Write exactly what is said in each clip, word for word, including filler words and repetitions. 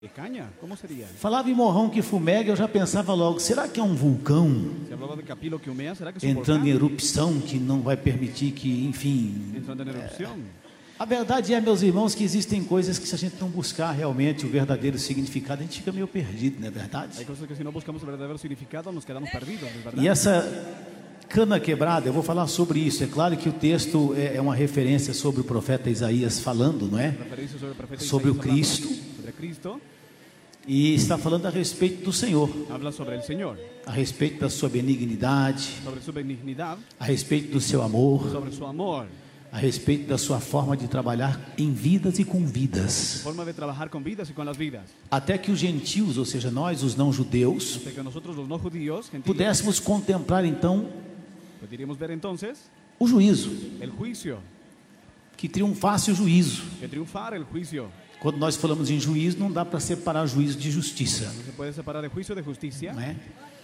¿De caña? ¿Cómo sería? Falava em morrão que fumega, eu já pensava logo, será que é um vulcão Se hablaba de capilo que humea, ¿será que es un entrando em volcán? erupção que não vai permitir que, enfim... Entrando en erupción. A verdade é, meus irmãos, que existem coisas que se a gente não buscar realmente o verdadeiro significado, a gente fica meio perdido, não é Hay verdade? cosas que si no buscamos el verdadero significado nos quedamos perdidos, ¿es verdad? E essa cana quebrada, eu vou falar sobre isso. É claro que o texto é é uma referência sobre o profeta Isaías falando, não é? Referencia sobre el profeta Sobre o Isaías hablando Cristo. Sobre Cristo. E está falando a respeito do Senhor, Habla sobre el Señor, a respeito da sua benignidade, sobre su benignidad, a respeito do seu amor, sobre su amor, a respeito da sua forma de trabalhar em vidas e com vidas. forma de trabajar con vidas y con las vidas. Até que os gentios, ou seja, nós, os não-judeus, Hasta que nosotros los no judíos, gentiles, pudéssemos contemplar então podríamos ver entonces o juízo, el juicio, que triunfasse o juízo. que triunfar el juicio. Quando nós falamos em juízo, não dá para separar juízo de justiça, No se puede separar el juicio de justicia. não é?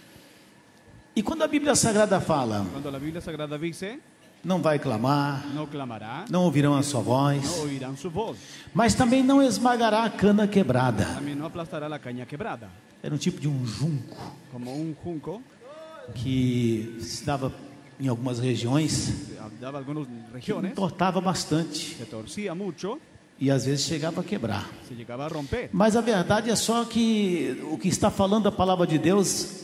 E quando a Bíblia Sagrada fala, Cuando la Biblia Sagrada dice, não vai clamar, no clamará, não ouvirão a sua no voz, oirán su voz, mas também não esmagará a cana quebrada. también no aplastará la caña quebrada, Era um tipo de um junco como un junco, que estava em algumas regiões, daba algunas que regiones, entortava bastante se torcía mucho, e às vezes chegava a quebrar. se llegaba a romper. Mas a verdade é só que o que está falando a palavra de Deus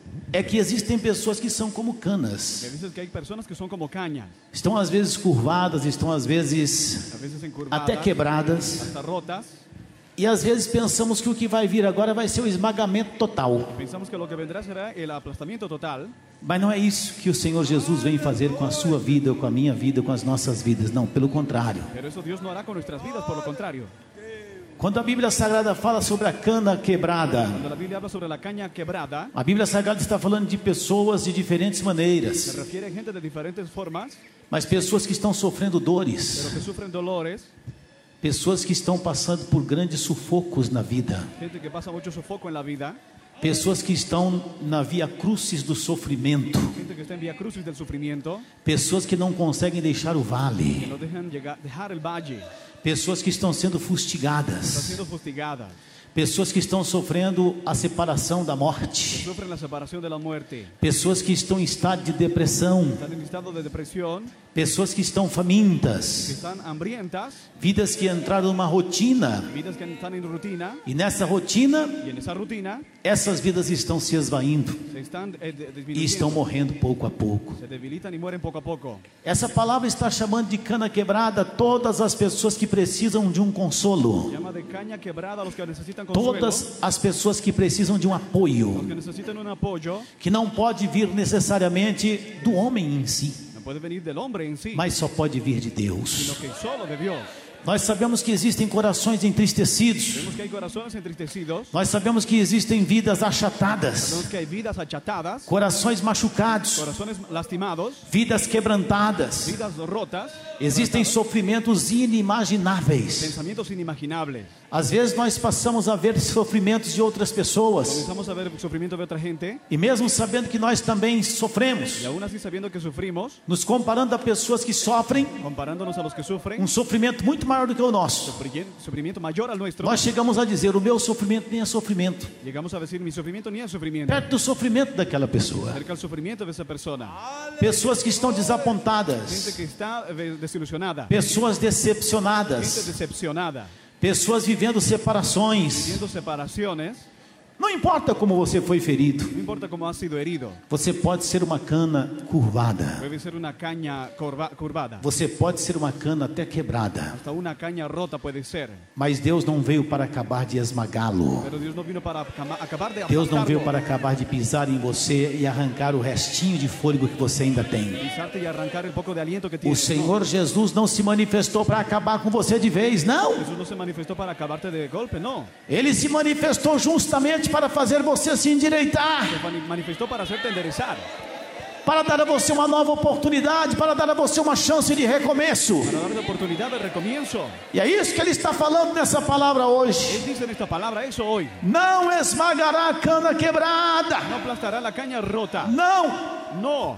é que existem pessoas que são como Que canas. dices que hay personas que son como cañas, Estão às vezes curvadas, estão às vezes a veces encurvadas, até quebradas. hasta rotas, E às vezes pensamos que o que vai vir agora vai ser o esmagamento total. pensamos que lo que vendrá será el aplastamiento total, Mas não é isso que o Senhor Jesus vem fazer com a sua vida, ou com a minha vida, com as nossas vidas. Não, pelo contrário. pero eso Dios no hará con nuestras vidas, por lo contrario. Quando a Bíblia Sagrada fala sobre a cana quebrada, Cuando la Biblia habla sobre la caña quebrada, a Bíblia Sagrada está falando de pessoas de diferentes se maneiras, refiere a gente de diferentes formas, mas pessoas que estão sofrendo pero dores, que sufren dolores, pessoas que estão passando por grandes sufocos na vida, gente que pasa mucho sofoco en la vida, pessoas que estão na via crucis do sofrimento, gente que está en vía crucis del sufrimiento, pessoas que não conseguem deixar o que vale, no dejan llegar, dejar el valle, pessoas que estão sendo están fustigadas, siendo fustigadas, pessoas que estão sofrendo a separação da que morte, sufren la separación de la muerte, pessoas que estão em estado de depressão, están en estado de depresión, pessoas que estão que famintas, están hambrientas, vidas que entraram numa rotina, vidas que están en rutina, e nessa rotina, y en esa rutina essas vidas estão se esvaindo se están eh, de- e estão disminuyendo, morrendo pouco a pouco. se debilitan y mueren poco a poco. Essa palavra está chamando de cana quebrada todas as pessoas que precisam de um consolo, Llama de caña quebrada a los que necesitan consuelo, todas as pessoas que precisam de um los apoio, que necesitan un apoyo, que não pode vir necessariamente do homem em si, no puede venir del hombre en sí, mas só pode vir de sino Deus. que solo de Dios. Nós sabemos que existem corações entristecidos, Vemos que hay corazones entristecidos, nós sabemos que existem vidas vemos achatadas, que hay vidas achatadas, corações machucados, corazones lastimados, vidas quebrantadas, vidas rotas, existem sofrimentos inimagináveis. pensamientos inimaginables. Às vezes nós passamos a ver sofrimentos de outras pessoas, Comenzamos a ver el sufrimiento de otra gente e mesmo sabendo que nós também sofremos, y aún así sabiendo que sufrimos, nos comparando a pessoas que sofrem comparándonos a los que sufren, um sofrimento muito maior do que o nosso, sufri- sufrimiento mayor al nuestro, nós chegamos a dizer: o meu sofrimento nem é sofrimento, llegamos a decir mi sufrimiento ni es sufrimiento, perto do sofrimento daquela pessoa. cerca al sufrimiento de esa persona. Pessoas que estão Gente desapontadas, que está eh, desilusionada, pessoas gente decepcionadas, decepcionada, pessoas vivendo separações. viendo separaciones, Não importa como você foi ferido, no importa cómo has sido herido, você pode ser uma cana curvada, puede ser una caña curva- curvada, você pode ser uma cana até quebrada, hasta una caña rota puede ser, mas Deus não veio para acabar de esmagá-lo. pero Dios no vino para acama- acabar de Deus não veio aplastarlo, para acabar de pisar em você e arrancar o restinho de fôlego que você ainda tem. pisarte y arrancar el poco de aliento que O tienes. Senhor Jesus não se manifestou para acabar com você de vez, No, não. Jesús no se manifestó para acabarte de golpe, no, Ele se manifestou justamente para fazer você se endireitar, se mani- manifestó para hacerte enderezar, para dar a você uma nova oportunidade, para dar a você uma chance de recomeço. para darte oportunidad de recomienzo. E é isso que ele está falando nessa palavra hoje. Él dice en esta palabra eso hoy, Não esmagará a cana quebrada. no aplastará la caña rota, Não. no,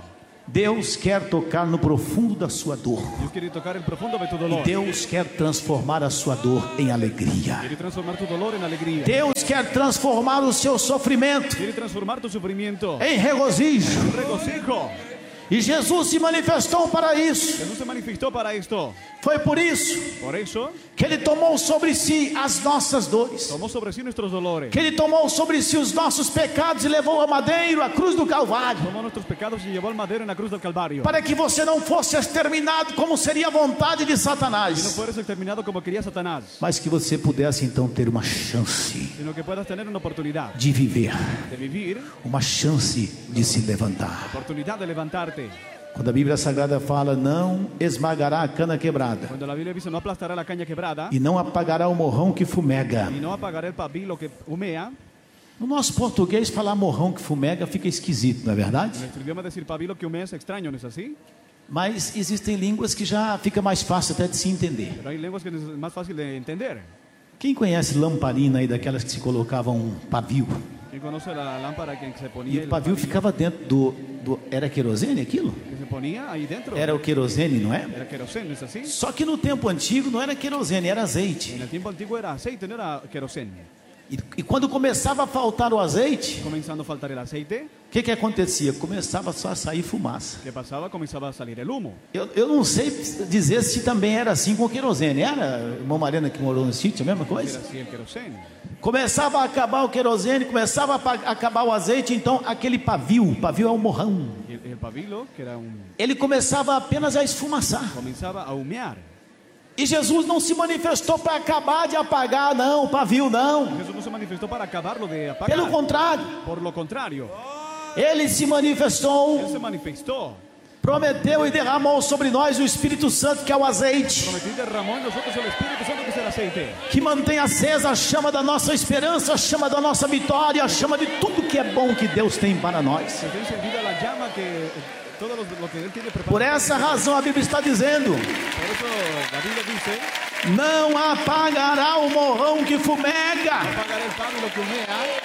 Deus quer tocar no profundo da sua dor. Dios quiere tocar el profundo de tu E dolor. Deus quer transformar a sua dor em alegria. Quiere transformar tu dolor en alegría. Deus quer transformar o seu sofrimento Quiere transformar tu sufrimiento em regozijo. en regocijo. E Jesus se manifestou para isso. Jesús se manifestó para esto. Foi por isso Por eso que Ele tomou sobre si as nossas dores, tomó sobre sí nuestros dolores. que Ele tomou sobre si os nossos pecados e levou ao madeiro, a cruz do Calvário, Tomó nuestros pecados y llevó al madero en la cruz del Calvario. para que você não fosse exterminado como seria a vontade de Y no Satanás, fueres exterminado como quería Satanás, mas que você pudesse então ter uma chance sino que puedas tener una oportunidad de viver, de vivir, uma chance de se levantar. oportunidad de levantarte. Quando a Bíblia Sagrada fala, não esmagará a cana quebrada Cuando la Biblia dice no aplastará la caña quebrada e não apagará o morrão que fumega. y no apagará el pabilo que humea, No nosso português, falar morrão que fumega fica esquisito, não é en verdade? nuestro idioma decir pabilo que humea es extraño, ¿no es así? Mas existem línguas que já fica mais fácil até de se entender. Pero hay lenguas que es más fácil de entender. Quem conhece lamparina aí, daquelas que se colocavam um pavio? ¿Quién conoce la lámpara que se E ponía, o el pavio pabilo ficava dentro do, do... Era querosene aquilo? que se ponía ahí dentro? Era o querosene, não é? Era queroseno, ¿no es así? Só que no tempo antigo não era querosene, era azeite. En el tiempo antiguo era aceite, no era queroseno. E, e quando começava a faltar o azeite, Comenzando a faltar el aceite, o que que acontecia? Começava só a sair fumaça. ¿qué pasaba? Comenzaba a salir el humo. Eu, eu não sei dizer se também era assim com o querosene. Era, irmã Mariana que morou no sítio, a mesma Era coisa? así el queroseno. Começava a acabar o querosene, começava a pa- acabar o azeite, então aquele pavio, pavio é o morrão, Y el, el pabilo, que era un... ele começava apenas a esfumaçar. comenzaba a humear. E Jesus não se manifestou para acabar de apagar, não, o pavio não. Jesús no se manifestó para acabarlo de apagar. Pelo contrário, Por lo contrario, ele se Él manifestou, se manifestó. prometeu e derramou sobre nós o Espírito Santo, que é o azeite, Prometió y derramó en nosotros el Espíritu Santo, que es el aceite. que mantém acesa a chama da nossa esperança, a chama da nossa vitória, a chama de tudo que é bom que Deus tem para nós. Que está encendida la llama que eh, todo lo, lo que Él tiene preparado. Por essa razão a Bíblia está dizendo: Por eso la Biblia dice, não apagará o morrão que fumega. apagaré el pabilo que humea.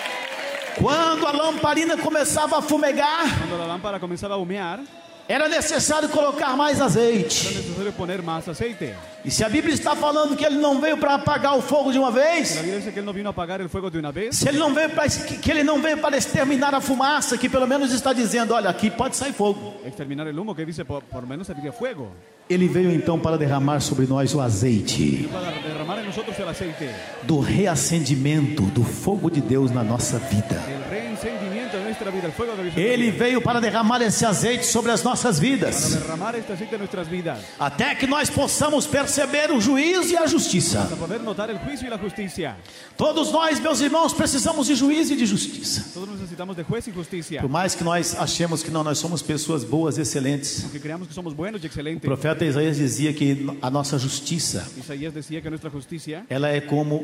Quando a lamparina começava a fumegar, Cuando la lámpara comenzaba a humear, era necessário colocar mais azeite. era necesario poner más aceite. E se a Bíblia está falando que ele não veio para apagar o fogo de uma La vez, Biblia dice que Él no vino a apagar el fuego de una vez, se ele não veio para que ele não veio para exterminar a fumaça, que pelo menos está dizendo, olha, aqui pode sair fogo. exterminar el humo, que dice por, por menos saldría fuego. Ele veio então para derramar sobre nós o azeite Vino para derramar en nosotros el aceite, do reacendimento do fogo de Deus na nossa vida. el reencendimiento de nuestra vida, el fuego de Dios. Ele veio para derramar esse azeite sobre as nossas Para vidas, derramar este aceite en nuestras vidas, até que nós possamos perceber o juízo e a justiça. para poder notar el juicio y la justicia. Todos nós, meus irmãos, precisamos de juízo e de justiça. Todos necesitamos de juez y justicia. Por mais que nós achemos que não, nós somos pessoas boas, excelentes. Porque creamos que somos buenos y O excelentes. profeta Isaías dizia que a nossa justiça, Isaías decía que nuestra justicia ela é como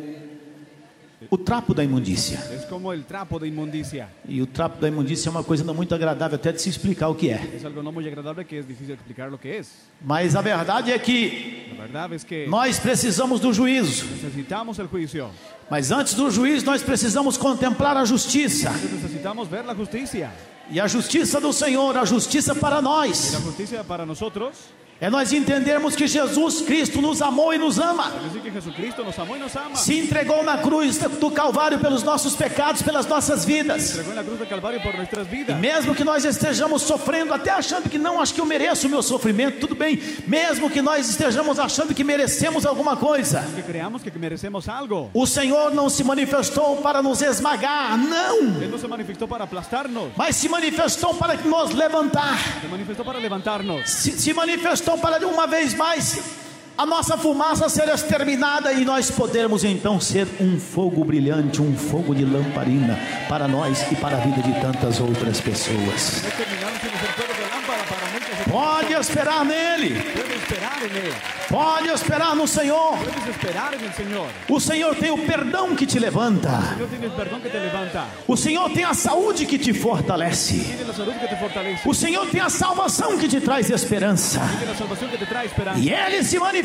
o trapo da imundícia. es como el trapo de inmundicia. E o trapo da imundícia é uma coisa não muito agradável até de se explicar o que é. Es algo no muy agradable, que es difícil explicar lo que es. Mas a verdade é que La verdad es que nós precisamos do juízo. necesitamos el juicio. Mas antes do juízo, nós precisamos contemplar a justiça. Entonces necesitamos ver la justicia. E a justiça do Senhor, a justiça para Y nós, la justicia para nosotros é nós entendermos que Jesus Cristo nos amou e nos ama. es decir que Jesucristo nos amó y nos ama. Se entregou na cruz do Calvário pelos nossos pecados, pelas nossas vidas. Entregó en la cruz del Calvario por nuestras E vidas. mesmo que nós estejamos sofrendo, até achando que não, acho que eu mereço o meu sofrimento, tudo bem. Mesmo que nós estejamos achando que merecemos alguma coisa, Que creamos que merecemos algo. o Senhor não se manifestou para nos esmagar, não. Él no se manifestó para aplastarnos. Mas se manifestou para nos levantar. Se manifestó para levantarnos. Se, se manifestou para de uma vez mais a nossa fumaça ser exterminada e nós podermos então ser um fogo brilhante, um fogo de lamparina para nós e para a vida de tantas outras pessoas. No terminamos en ser fuego de lámpara para muchas otras Pode personas. esperar nele, Puedes esperar en Él. pode esperar no Senhor. Puedes esperar en el Señor. O Senhor tem o perdão que te levanta, Dios tiene el perdón que te levanta. o Senhor tem a saúde que te fortalece, Tiene la salud que te fortalece. o Senhor tem a salvação que te traz esperança. Tiene la salvación que te trae esperanza. E Ele se manifesta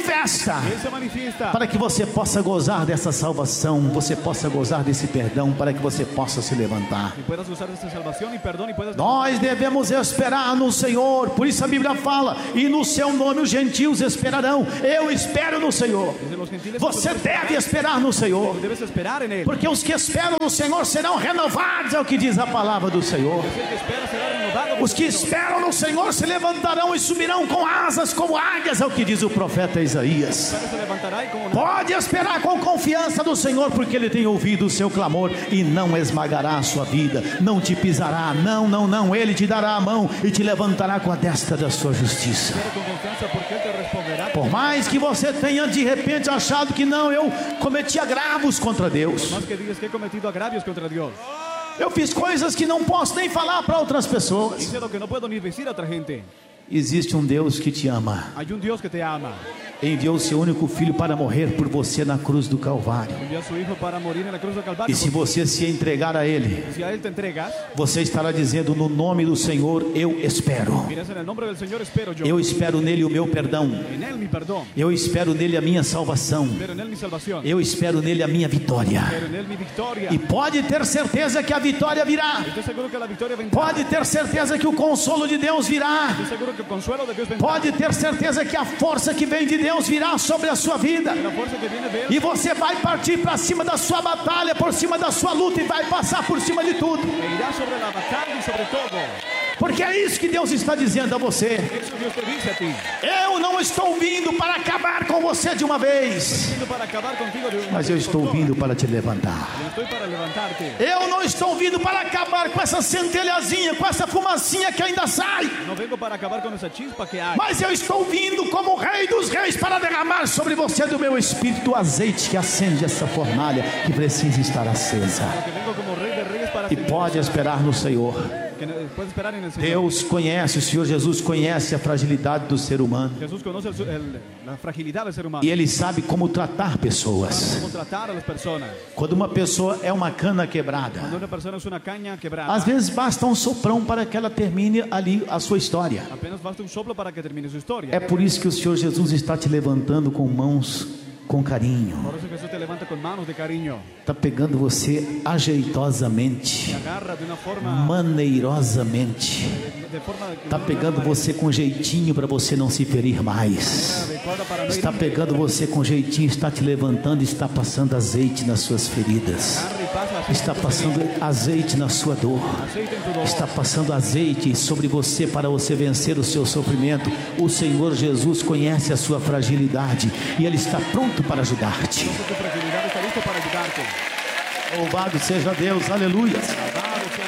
manifesta Él se manifiesta para que você possa gozar dessa salvação, você possa gozar desse perdão, para que você possa se levantar. y puedas usar esta salvación y perdón y puedas... Nós devemos esperar no Senhor, por isso a Bíblia fala: e no seu nome os gentios esperarão. Eu espero no Senhor. Desde los gentiles, Você deve esperar no Senhor, debes esperar en Él. porque os que esperam no Senhor serão renovados, é o que diz a palavra do Senhor. El que espera será renovado por Os que el Señor. esperam no Senhor se levantarão e subirão com asas como águias, é o que diz o profeta Isaías. Se levantará y como Pode esperar com confiança no Senhor, porque Ele tem ouvido o seu clamor e não esmagará a sua vida, não te pisará, não, não, não, Ele te dará a mão e te levantará com a destra da sua justiça. Espera con confianza porque Él te responderá. Por mais que você tenha de repente achado que não, eu cometi agravos contra Deus, Más que digas que he cometido agravios contra Dios, eu fiz coisas que não posso nem falar para outras pessoas. hice lo que no puedo ni decir a otra gente. Existe um Deus que te ama, Hay un Dios que te ama. enviou seu único filho para morrer por você na cruz do Calvário. Envió a su Hijo para morir en la cruz del Calvario. E se você se entregar a Ele, Si a Él te entregas, você estará dizendo: no nome do Senhor eu espero. miras en el nombre del Señor, espero yo. Eu espero nele o meu perdão. En Él mi perdón. Eu espero nele a minha salvação. Espero en Él mi salvación. Eu espero nele a minha vitória. Espero en Él mi victoria. E pode ter certeza que a vitória virá. Estoy seguro que la victoria vendrá. Pode ter certeza que o consolo de Deus virá. Estoy seguro que el consuelo de Dios vendrá. Pode ter certeza que a força que vem de Deus virá sobre a sua vida. La fuerza que viene de Él. E você vai partir para cima da sua batalha, por cima da sua luta, e vai passar por cima de tudo. E irá sobre la batalla y sobre todo. Porque é isso que Deus está dizendo a você. Eso Dios te dice a ti. Eu não estou vindo para acabar com você de uma vez, Vino para acabar contigo de una mas eu vez estou por todas. vindo para te levantar. Yo estoy para levantarte. Eu não estou vindo para acabar com essa centelhazinha, com essa fumacinha que ainda sai, No vengo para acabar con esa chispa que hay. mas eu estou vindo como Rei dos Reis para derramar sobre você do meu espírito o azeite que acende essa fornalha que precisa estar acesa. Que vengo como Rey de Reyes para E pode esperar no Senhor. que no- puedes esperar en el Señor. Deus conhece, o Senhor Jesus conhece a fragilidade do ser humano, Jesús conoce el- el- la fragilidad del ser humano. e Ele sabe como tratar pessoas. Cómo tratar a las personas. Quando uma pessoa é uma cana Cuando quebrada, una persona es una caña quebrada, às vezes basta um soprão para que ela termine ali a sua história. apenas basta un soplo para que termine su historia. É por isso que o Senhor Jesus está te levantando com mãos com carinho, Por eso Jesús te levanta con manos de cariño. está pegando você ajeitosamente, Te agarra de una forma, maneirosamente, de forma está pegando você com jeitinho para você não se ferir mais, adecuada para no está herir. pegando você com jeitinho, está te levantando, está passando azeite nas suas feridas, Agarra y pasa aceite está en tu passando ferida, azeite na sua dor, aceite en tu dolor. está passando azeite sobre você para você vencer o seu sofrimento. O Senhor Jesus conhece a sua fragilidade e Ele está pronto para ajudar-te. Tu fragilidad está listo para ayudarte. Louvado seja Deus, aleluia. Alabado sea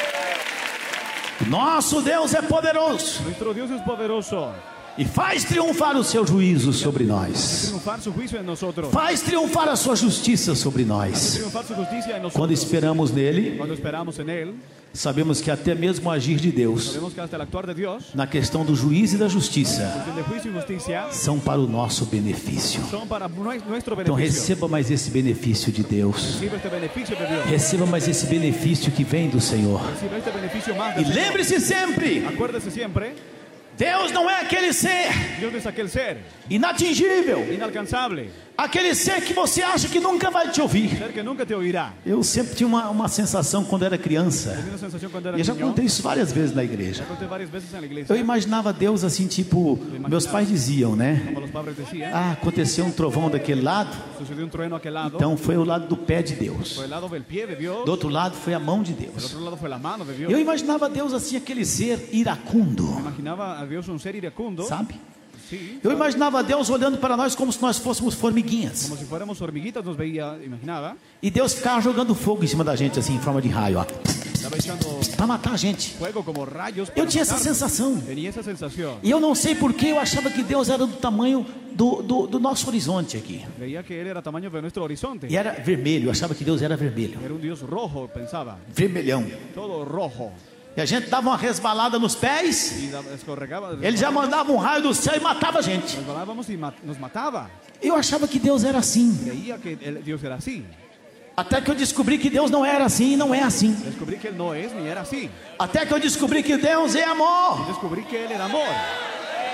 Dios. Nosso Deus é poderoso Nuestro Dios es poderoso. e faz triunfar o seu juízo sobre nós, Triunfar su juicio en nosotros. faz triunfar a sua justiça sobre nós. Triunfar su justicia en nosotros. Quando esperamos nele, Cuando esperamos en Él, sabemos que até mesmo o agir de Deus sabemos que hasta el actuar de Dios, na questão do juízo e da justiça cuestión de juicio y justicia, são para o nosso benefício. son para nues- nuestro Então beneficio. receba mais esse benefício de Deus. Recibe este beneficio de Dios. Receba mais esse benefício que vem do Senhor. Recibe este beneficio más E del Señor. lembre-se sempre, Acuérdese siempre, Deus não é aquele ser Dios es aquel ser inatingível, inalcanzable, aquele ser que você acha que nunca vai te ouvir. ser que nunca te oirá. Eu sempre tinha uma, uma sensação quando era criança, Tenía una sensación cuando era e eu já niño. contei isso várias vezes na igreja. Conté varias veces en la iglesia. Eu imaginava Deus assim, tipo, meus pais diziam, né? Como los padres decían, Ah, aconteceu um trovão daquele lado, sucedió un trueno a aquel lado. então foi o lado do pé de Deus. Por el lado del pie de Dios. Do outro lado foi a mão de Del Deus. otro lado fue la mano de Dios. Eu imaginava Deus assim, aquele ser iracundo, Imaginaba a Dios un ser iracundo. sabe? Sí. Eu imaginava Deus olhando para nós como se nós fôssemos formiguinhas. Como si fuéramos hormiguitas nos veía, imaginaba. E Deus ficava jogando fogo em cima da gente, assim, em forma de raio, ó, Estaba echando para matar a gente. fuego como rayos. para Eu tinha essa matarnos. sensação. Tenía esa sensación. E eu não sei porquê, eu achava que Deus era do tamanho do, do, do nosso horizonte aqui. Veía que Él era tamaño de nuestro horizonte. E era vermelho, eu achava que Deus era vermelho. Era un Dios rojo, pensaba. Vermelhão. Todo rojo. E a gente dava uma resbalada nos pés, Y da- escorregaba. ele já mandava um raio do céu e matava a gente. Resbalábamos y ma- nos mataba. Eu achava que Deus era assim. Creía que el- Dios era así. Até que eu descobri que Deus não era assim e não é assim. Descubrí que Él no es ni era así. Até que eu descobri que Deus é amor. Descubrí que Él era amor.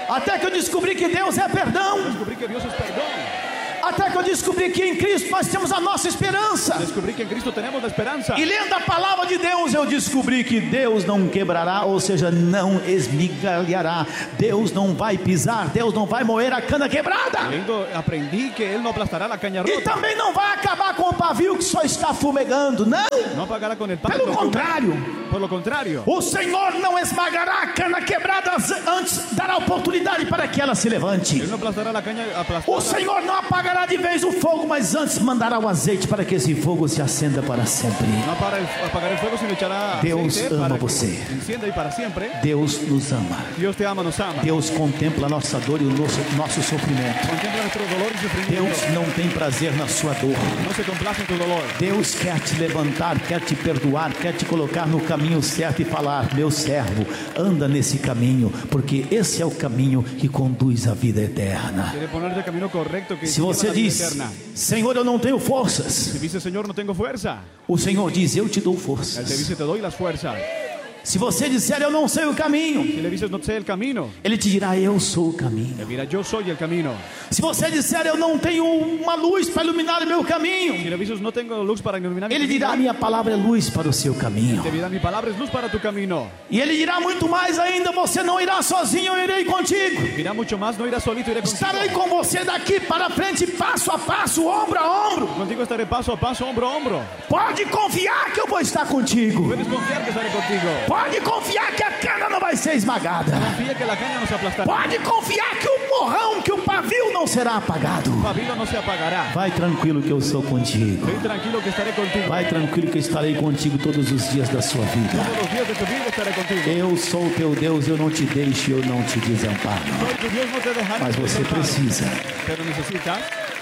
Até que eu descobri que Deus é perdão. Descubrí que Dios es perdón. Até que eu descobri que em Cristo nós temos a nossa esperança. Descubrí que en Cristo tenemos la esperanza. E lendo a palavra de Deus, eu descobri que Deus não quebrará, ou seja, não esmigalhará. Deus não vai pisar, Deus não vai moer a cana quebrada. Leyendo, aprendí que Él no aplastará la caña E rota. também não vai acabar com o pavio que só está fumegando. Não, No apagará con el pan. pelo que contrário. Por lo contrario, O Senhor não esmagará a cana quebrada, antes dará oportunidade para que ela se levante. Él no aplastará la caña O aplastada. Senhor não apagará de vez o fogo, mas antes mandará o azeite para que esse fogo se acenda para sempre. No apagará el, apagará el fuego, sino echará Deus aceite ama para que você. encienda y para siempre. Deus nos ama. Dios te ama, nos ama. Deus contempla a nossa dor e o nosso, nosso sofrimento. Contempla nuestro dolor y sufrimiento. Deus não tem prazer na sua dor. No se complace en tu dolor. Deus quer te levantar, quer te perdoar, quer te colocar no caminho certo e falar: meu servo, anda nesse caminho, porque esse é o caminho que conduz à vida eterna. Quiere ponerte el camino correcto que Se lleva a você la vida diz: eterna. Senhor, eu não tenho forças, Si dice, Señor, no tengo fuerza, o Senhor diz: eu te dou Él te forças. dice, te doy las fuerzas. Se você disser: eu não sei o caminho, Si le dices, no sé el camino, Ele te dirá: eu sou o caminho. Él dirá, yo soy el camino. Se você disser: eu não tenho uma luz para iluminar o meu caminho, Si le dices, no tengo luz para iluminar mi Ele dirá: camino, minha palavra é luz para o seu caminho. te dirá, mi palabra es luz para tu camino. E Ele dirá muito mais ainda: você não irá sozinho, eu irei contigo. Dirá mucho más, no irás solito, iré contigo. Estarei com você daqui para frente, passo a passo, ombro a ombro. Contigo estaré paso a paso, hombro a hombro. Pode confiar que eu vou estar contigo. Puedes confiar que estaré contigo. Pode confiar que a cana não vai ser esmagada. Confía que la caña no se aplastará. Pode confiar que o morrão, que o pavio não será apagado. Tu pabilo no se apagará. Vai tranquilo que eu sou contigo. Ven tranquilo que estaré contigo. Vai tranquilo que eu estarei contigo todos os dias da sua vida. Todos los días de tu vida estaré contigo. Eu sou teu Deus, eu não te deixo, eu não te desamparo. Soy tu Dios, no te dejaré. Mas você precisa, Pero necesitas,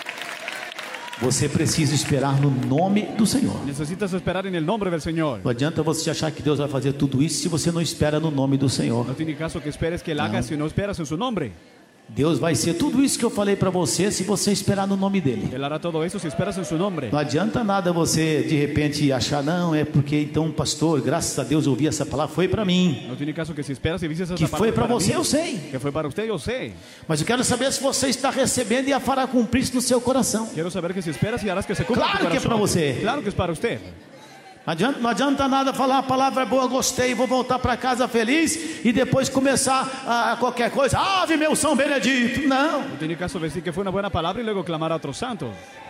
você precisa esperar no nome do Senhor. necesitas esperar en el nombre del Señor. Não adianta você achar que Deus vai fazer tudo isso se você não espera no nome do Senhor. No tiene caso que esperes que Él haga si no esperas en su nombre. Deus vai ser tudo isso que eu falei para você se você esperar no nome dele. Él hará todo eso si esperas en su nombre. Não adianta nada você de repente achar: não, é porque então, pastor, graças a Deus eu ouvi essa palavra, foi para mim. No tiene caso que si esperas y dices esa Que foi para palabra você, mí, eu sei. que fue para usted, yo sé. Mas eu quero saber se você está recebendo e a fará cumprir isso no seu coração. Quiero saber que si esperas y harás que se cumpla Claro en tu que é para corazón. você. Claro que es para usted. Não adianta, não adianta nada falar: a palavra é boa, gostei, vou voltar para casa feliz e depois começar a, a qualquer coisa. Ave meu São Benedito. Não. No tiene caso decir que fue una buena palabra y luego clamar a otros santos.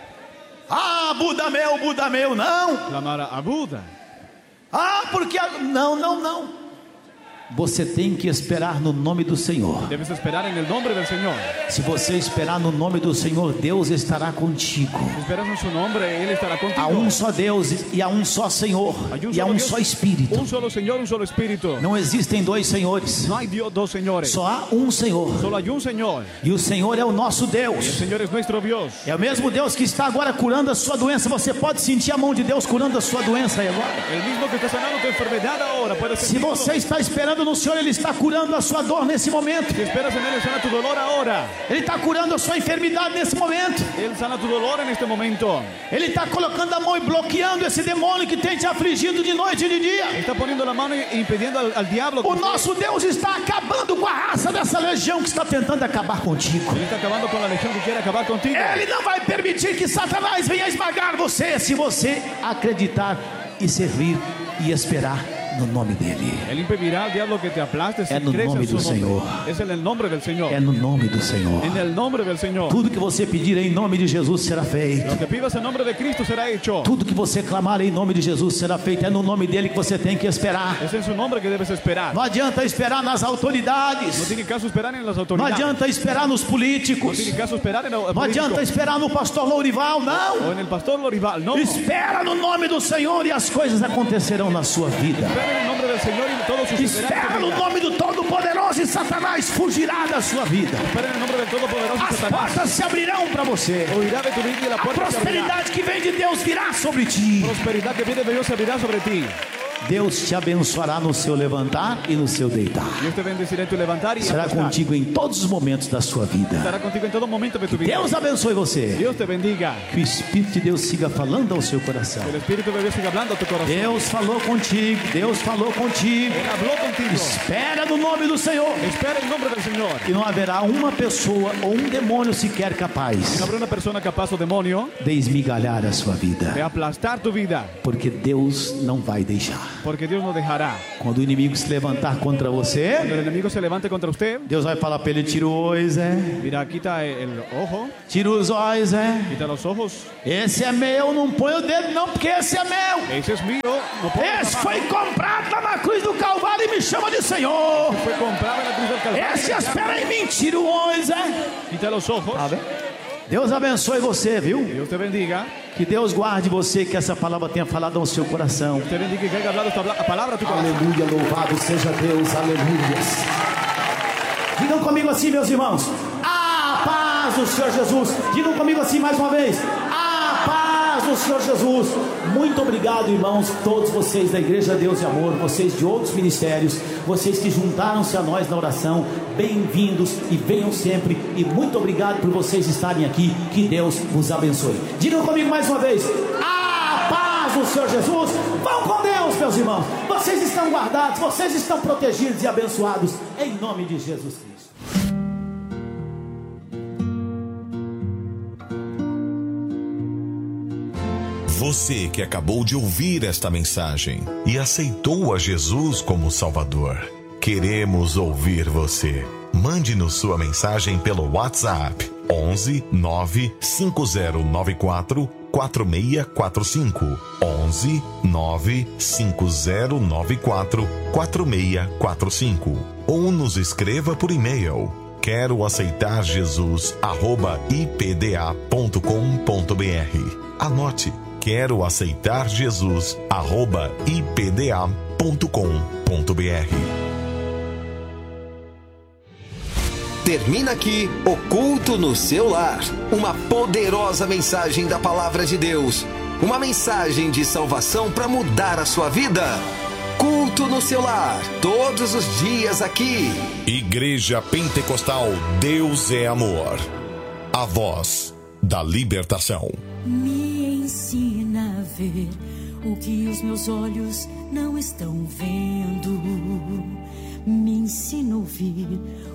Ah, Buda meu, Buda meu. Não. Clamar a Buda. Ah, porque... a- Não, não, não. Você tem que esperar no nome do Senhor. Debes esperar en el nombre del Señor. Se você esperar no nome do Senhor, Deus estará contigo. Si esperas en su nombre, Él estará contigo. Há um só Deus e há um só Senhor Hay un e há solo um Dios, só Espírito. Un solo Señor, un solo Espíritu. Não existem dois senhores, No hay Dios, dos señores. só há um Senhor. Solo hay un Señor. E o Senhor é o nosso El Deus. Señor es nuestro Dios. É o mesmo Deus que está agora curando a sua doença. Você pode sentir a mão de Deus curando a sua doença aí agora. El mismo que está sanando tu enfermedad ahora. Puede Se sentirlo. você está esperando no Senhor, Ele está curando a sua dor nesse momento. Si esperas en Él, Él sana tu dolor ahora. Ele está curando a sua enfermidade nesse momento. Él sana tu dolor en este momento. Ele está colocando a mão e bloqueando esse demônio que tem te afligido de noite e de dia. Está poniendo la mano y impidiendo al, al diablo. O nosso Deus está acabando com a raça dessa legião que está tentando acabar contigo. Él está acabando con la legión que quiere acabar contigo. Ele não vai permitir que Satanás venha esmagar você se você acreditar e servir e esperar no nome dele. Él impedirá al diablo que te aplaste si É no crees nome en su do nombre. Senhor. Es en el nombre del Señor. É no nome do Senhor. En el nombre del Señor. Tudo que você pedir em nome de Jesus será feito. Lo que pidas en nombre de Cristo será hecho. Tudo que você clamar em nome de Jesus será feito. É no nome dele que você tem que esperar. Es en su nombre que debes esperar. Não adianta esperar nas No autoridades. tiene caso esperar en las Não autoridades. adianta esperar nos No políticos. tiene caso esperar en el Não político adianta esperar no pastor Lourival, não. o en el pastor Lorival. No. Espera no nome do Senhor e as coisas acontecerão na sua vida. Espera en el nombre del Señor y todo sucederá en Espera tu no vida. nome do Todo-Poderoso e Satanás fugirá da sua vida. Espera en el nombre del Todopoderoso As Satanás. portas se abrirão para você. Oirá de tu vida y la A puerta se abrirá. prosperidade que vem de Deus virá sobre ti. Prosperidad que viene de Dios se abrirá sobre ti. Deus te abençoará no seu levantar e no seu deitar. Dios te bendecirá en tu levantar y Será acostar. contigo em todos os momentos da sua vida. Estará contigo en todo momento de tu vida. Deus abençoe você. Dios te bendiga. Que o Espírito de Deus siga falando ao seu coração. El Espíritu de Dios siga hablando a tu corazón. Deus falou contigo, Deus falou contigo. Él habló contigo. Espera no nome do Senhor. Espera en nombre del Señor. E não haverá uma pessoa ou um demônio sequer capaz No habrá una persona capaz o demonio de esmigalhar a sua vida. de aplastar tu vida. Porque Deus não vai deixar. Porque Dios no dejará. Quando o inimigo se levantar contra Cuando você, el enemigo se levante contra usted, Deus vai falar para ele: tira o olho, Zé. mira, quita el ojo, Tira os olhos, Zé. quita los ojos. Esse é meu, não põe o dedo não, porque esse é meu. Ese es mío. No pongas Esse la foi mano. comprado lá na cruz do Calvário e me chama de Senhor. Fue comprado en la cruz del Calvario. Esse espera em mim, tira o olho, Zé. Quita los ojos. Tá vendo? Deus abençoe você, viu? Dios te bendiga. Que Deus guarde você, que essa palavra tenha falado ao seu coração. Te bendiga y que haya hablado esta bla- palabra a tu corazón. Aleluia, louvado seja Deus, aleluia. Digam comigo assim, meus irmãos: a paz do Senhor Jesus. Digam comigo assim mais uma vez: a paz do Senhor Jesus. Muito obrigado, irmãos, todos vocês da Igreja Deus e Amor, vocês de outros ministérios, vocês que juntaram-se a nós na oração. Bem-vindos e venham sempre. E muito obrigado por vocês estarem aqui. Que Deus vos abençoe. Digam comigo mais uma vez: a paz do Senhor Jesus. Vão com Deus, meus irmãos. Vocês estão guardados, vocês estão protegidos e abençoados em nome de Jesus Cristo. Você que acabou de ouvir esta mensagem e aceitou a Jesus como Salvador, queremos ouvir você. Mande-nos sua mensagem pelo WhatsApp onze nove cinco zero nove quatro quatro seis quatro cinco onze nove cinco zero nove quatro quatro seis quatro cinco ou nos escreva por e-mail quero aceitar Jesus arroba i p d a ponto com ponto b r. Anote: quero aceitar Jesus arroba i p d a ponto com ponto b r. Termina aqui o Culto no Seu Lar, uma poderosa mensagem da Palavra de Deus, uma mensagem de salvação para mudar a sua vida. Culto no Seu Lar, todos os dias aqui. Igreja Pentecostal Deus é Amor, a voz da libertação. Me ensina a ver o que os meus olhos não estão vendo. Me ensina a ouvir